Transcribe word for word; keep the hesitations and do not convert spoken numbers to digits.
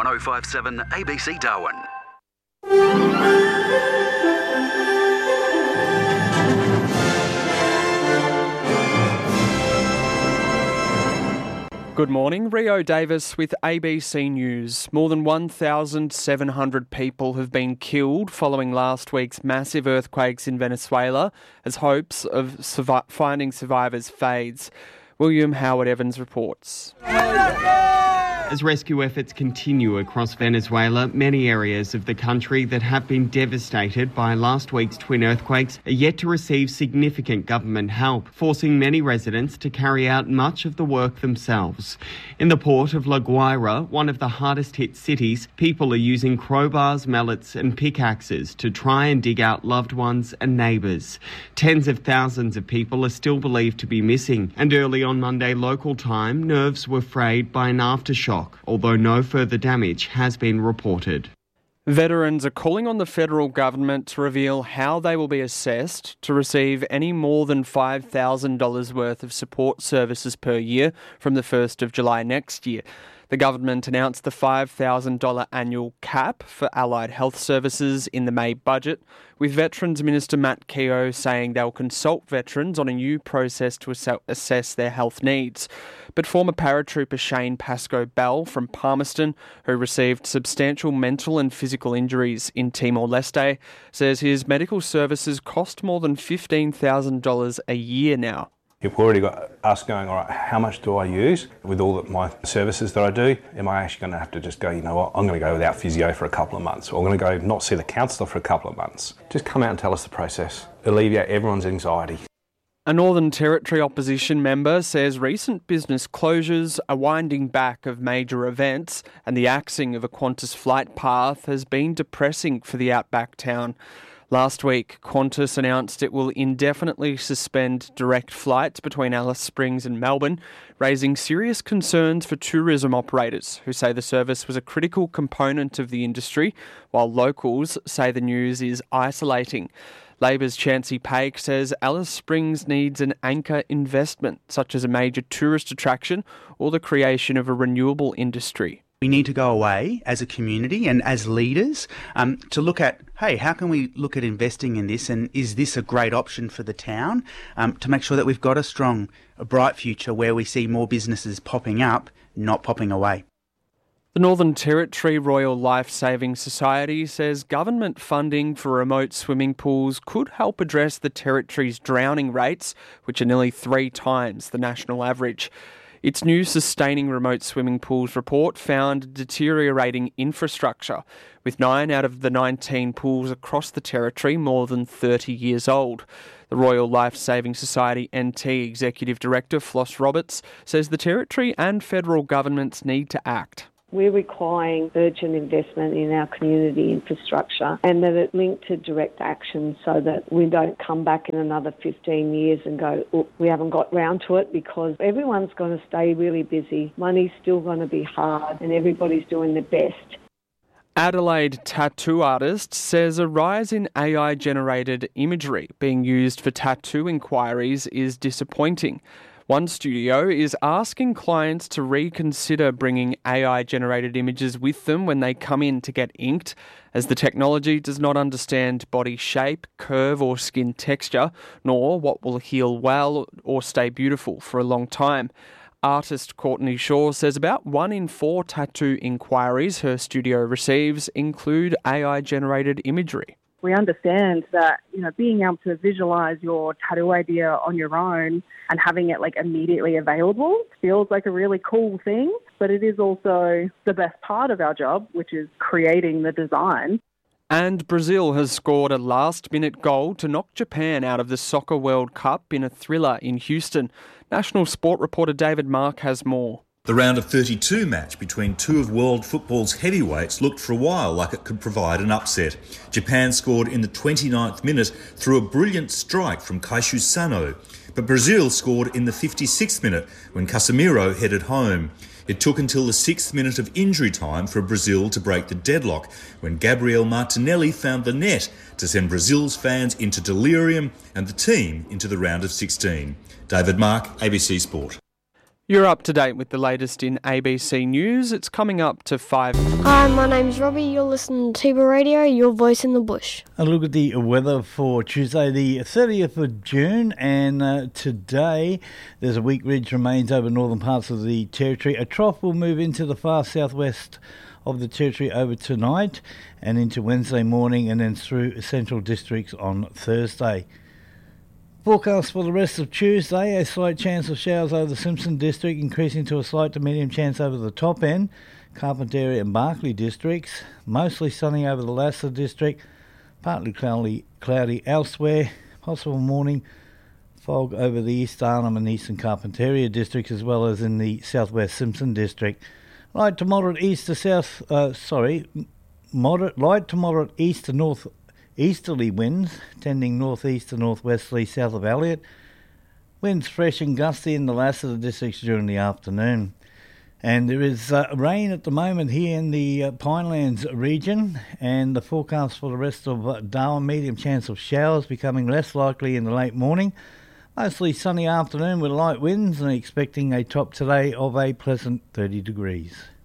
one oh five seven A B C Darwin. Good morning, Rio Davis with A B C News. More than one thousand seven hundred people have been killed following last week's massive earthquakes in Venezuela as hopes of survi- finding survivors fades. William Howard Evans reports. As rescue efforts continue across Venezuela, many areas of the country that have been devastated by last week's twin earthquakes are yet to receive significant government help, forcing many residents to carry out much of the work themselves. In the port of La Guaira, one of the hardest hit cities, people are using crowbars, mallets and pickaxes to try and dig out loved ones and neighbours. Tens of thousands of people are still believed to be missing, and early on Monday local time, nerves were frayed by an aftershock, although no further damage has been reported. Veterans are calling on the federal government to reveal how they will be assessed to receive any more than five thousand dollars worth of support services per year from the first of July next year. The government announced the five thousand dollars annual cap for allied health services in the May budget, with Veterans Minister Matt Keogh saying they'll consult veterans on a new process to assess their health needs. But former paratrooper Shane Pascoe-Bell from Palmerston, who received substantial mental and physical injuries in Timor-Leste, says his medical services cost more than fifteen thousand dollars a year now. You've already got us going, all right, how much do I use with all of my services that I do? Am I actually going to have to just go, you know what, I'm going to go without physio for a couple of months, or I'm going to go not see the counsellor for a couple of months? Just come out and tell us the process. Alleviate everyone's anxiety. A Northern Territory opposition member says recent business closures, a winding back of major events and the axing of a Qantas flight path has been depressing for the outback town. Last week, Qantas announced it will indefinitely suspend direct flights between Alice Springs and Melbourne, raising serious concerns for tourism operators who say the service was a critical component of the industry, while locals say the news is isolating. Labor's Chancey Paik says Alice Springs needs an anchor investment, such as a major tourist attraction or the creation of a renewable industry. We need to go away as a community and as leaders um, to look at, hey, how can we look at investing in this, and is this a great option for the town um, to make sure that we've got a strong, a bright future where we see more businesses popping up, not popping away. The Northern Territory Royal Life Saving Society says government funding for remote swimming pools could help address the Territory's drowning rates, which are nearly three times the national average. Its new Sustaining Remote Swimming Pools report found deteriorating infrastructure, with nine out of the nineteen pools across the Territory more than thirty years old. The Royal Life Saving Society N T Executive Director Floss Roberts says the Territory and federal governments need to act. We're requiring urgent investment in our community infrastructure, and that it linked to direct action so that we don't come back in another fifteen years and go, oh, we haven't got round to it, because everyone's going to stay really busy. Money's still going to be hard and everybody's doing their best. Adelaide tattoo artist says a rise in A I-generated imagery being used for tattoo inquiries is disappointing. One studio is asking clients to reconsider bringing A I-generated images with them when they come in to get inked, as the technology does not understand body shape, curve or skin texture, nor what will heal well or stay beautiful for a long time. Artist Courtney Shaw says about one in four tattoo inquiries her studio receives include A I-generated imagery. We understand that, you know, being able to visualise your tattoo idea on your own and having it like immediately available feels like a really cool thing, but it is also the best part of our job, which is creating the design. And Brazil has scored a last-minute goal to knock Japan out of the Soccer World Cup in a thriller in Houston. National Sport reporter David Mark has more. The round of thirty-two match between two of world football's heavyweights looked for a while like it could provide an upset. Japan scored in the twenty-ninth minute through a brilliant strike from Kaishu Sano, but Brazil scored in the fifty-sixth minute when Casemiro headed home. It took until the sixth minute of injury time for Brazil to break the deadlock, when Gabriel Martinelli found the net to send Brazil's fans into delirium and the team into the round of sixteen. David Mark, A B C Sport. You're up to date with the latest in A B C News. It's coming up to five. Hi, my name's Robbie. You're listening to Tiba Radio, your voice in the bush. A look at the weather for Tuesday the thirtieth of June, and uh, today there's a weak ridge remains over northern parts of the Territory. A trough will move into the far southwest of the Territory over tonight and into Wednesday morning, and then through central districts on Thursday. Forecast for the rest of Tuesday, a slight chance of showers over the Simpson district, increasing to a slight to medium chance over the top end, Carpentaria and Barkly districts, mostly sunny over the Lassa district, partly cloudy, cloudy elsewhere, possible morning fog over the East Arnhem and Eastern Carpentaria districts, as well as in the southwest Simpson district. Light to moderate east to south, uh, sorry, moderate, light to moderate east to north easterly winds, tending northeast to northwesterly south of Elliot. Winds fresh and gusty in the last of the districts during the afternoon. And there is uh, rain at the moment here in the uh, Pinelands region, and the forecast for the rest of uh, Darwin, medium chance of showers becoming less likely in the late morning. Mostly sunny afternoon with light winds, and expecting a top today of a pleasant thirty degrees.